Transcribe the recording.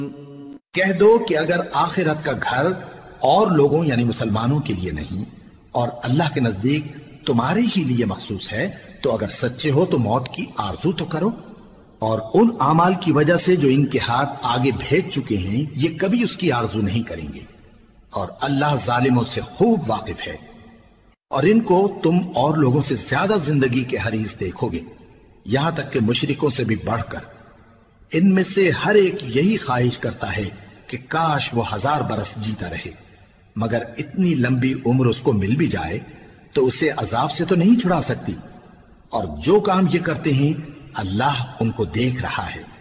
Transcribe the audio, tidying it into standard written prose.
कह दो कि अगर आखिरत का घर और लोगों यानी मुसलमानों के लिए नहीं और अल्लाह के नजदीक तुम्हारे ही लिए मखसूस है, तो अगर सच्चे हो तो मौत की आरजू तो करो। और उन आमाल की वजह से जो इनके हाथ आगे भेज चुके हैं, ये कभी उसकी आरजू नहीं करेंगे और अल्लाह जालिमों से खूब वाकिफ है। और इनको तुम और लोगों से ज्यादा जिंदगी के हरीस देखोगे, यहां तक कि मुशरिकों से भी बढ़कर। इनमें से हर एक यही ख्वाहिश करता है कि काश वो 1000 बरस जीता रहे, मगर इतनी लंबी उम्र उसको मिल भी जाए तो उसे अजाब से तो नहीं छुड़ा सकती। और जो काम ये करते हैं अल्लाह उनको देख रहा है।